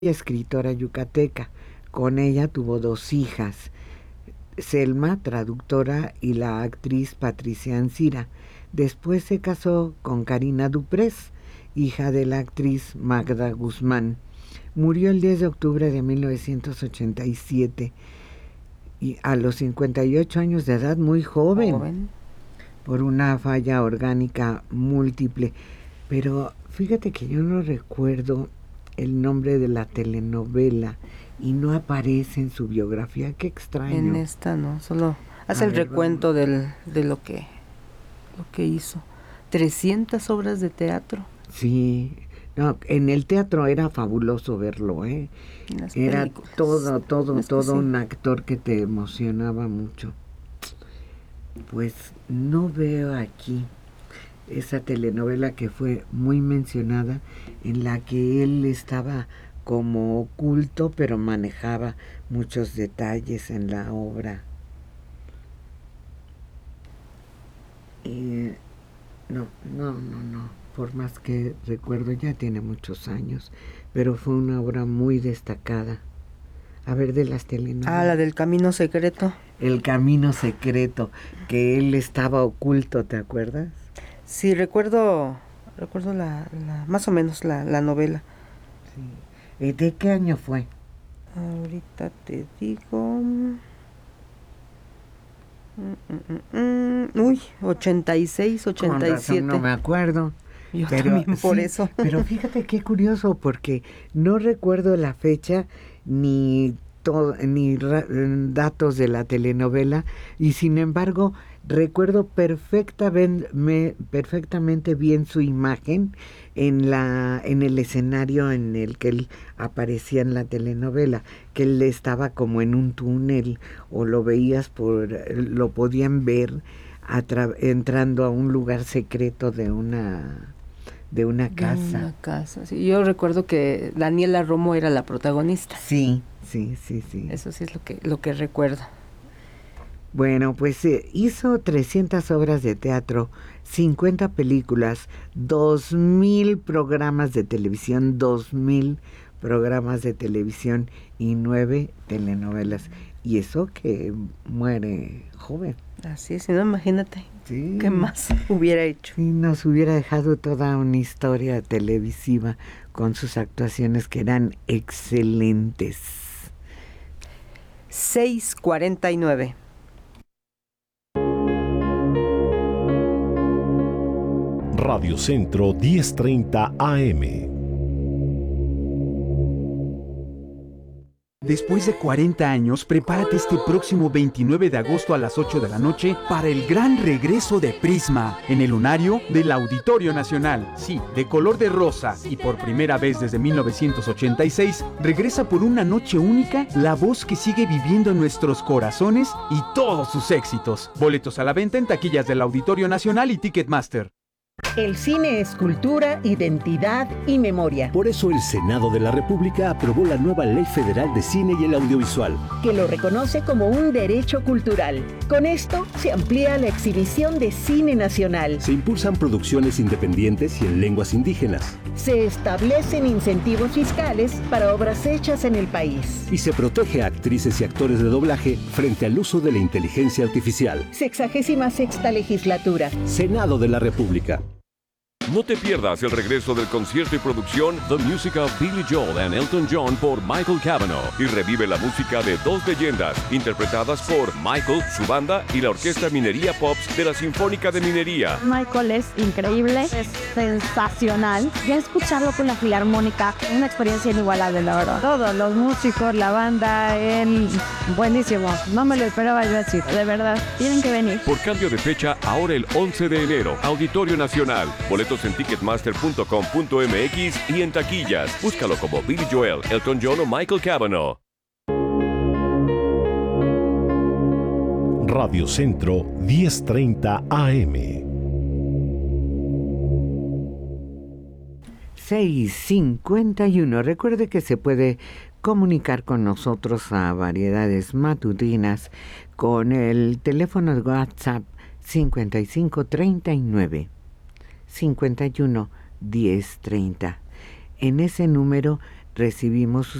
escritora yucateca. Con ella tuvo 2 hijas, Selma, traductora, y la actriz Patricia Ancira. Después se casó con Karina Duprés, hija de la actriz Magda Guzmán. Murió el 10 de octubre de 1987 y a los 58 años de edad, muy joven, por una falla orgánica múltiple. Pero fíjate que yo no recuerdo el nombre de la telenovela y no aparece en su biografía. Qué extraño. En esta no, solo hace el recuento de lo que hizo. 300 obras de teatro. Sí, no, en el teatro era fabuloso verlo, ¿eh? Era todo un actor que te emocionaba mucho. Pues no veo aquí esa telenovela que fue muy mencionada, en la que él estaba como oculto, pero manejaba muchos detalles en la obra. No. Por más que recuerdo, ya tiene muchos años, pero fue una obra muy destacada. A ver, de las telenovelas. La del Camino Secreto. El Camino Secreto, que él estaba oculto, ¿te acuerdas? Sí, recuerdo la más o menos la novela. Sí. ¿De qué año fue? Ahorita te digo. 86, 87. Con razón, no me acuerdo. Yo también por eso. Pero fíjate qué curioso, porque no recuerdo la fecha ni datos de la telenovela, y sin embargo recuerdo perfectamente bien su imagen en el escenario en el que él aparecía en la telenovela, que él estaba como en un túnel, o lo podían ver entrando a un lugar secreto de una casa. Una casa, sí. Yo recuerdo que Daniela Romo era la protagonista. Sí. Eso sí es lo que recuerdo. Bueno, pues hizo 300 obras de teatro, 50 películas, 2,000 programas de televisión, 2,000 programas de televisión y 9 telenovelas. Y eso que muere joven. Así es, no, imagínate. Sí. ¿Qué más hubiera hecho? Sí, nos hubiera dejado toda una historia televisiva con sus actuaciones que eran excelentes. 6:49. Radio Centro 1030 AM. Después de 40 años, prepárate este próximo 29 de agosto a las 8 de la noche para el gran regreso de Prisma en el lunario del Auditorio Nacional. Sí, de color de rosa, y por primera vez desde 1986, regresa por una noche única la voz que sigue viviendo en nuestros corazones y todos sus éxitos. Boletos a la venta en taquillas del Auditorio Nacional y Ticketmaster. El cine es cultura, identidad y memoria. Por eso el Senado de la República aprobó la nueva Ley Federal de Cine y el Audiovisual, que lo reconoce como un derecho cultural. Con esto se amplía la exhibición de cine nacional. Se impulsan producciones independientes y en lenguas indígenas. Se establecen incentivos fiscales para obras hechas en el país. Y se protege a actrices y actores de doblaje frente al uso de la inteligencia artificial. 66ª legislatura. Senado de la República. No te pierdas el regreso del concierto y producción The Music of Billy Joel and Elton John por Michael Cavanaugh, y revive la música de 2 leyendas interpretadas por Michael, su banda y la Orquesta Minería Pops de la Sinfónica de Minería. Michael es increíble, es sensacional. Ya escucharlo con la Filarmónica, una experiencia inigualable, la verdad. Todos los músicos, la banda, él, buenísimo. No me lo esperaba yo decir, de verdad. Tienen que venir. Por cambio de fecha, ahora el 11 de enero, Auditorio Nacional. Boletos en ticketmaster.com.mx y en taquillas. Búscalo como Billy Joel, Elton John o Michael Cavanaugh. Radio Centro 1030 AM. 6:51. Recuerde que se puede comunicar con nosotros a Variedades Matutinas con el teléfono de WhatsApp 5539 51 1030. En ese número recibimos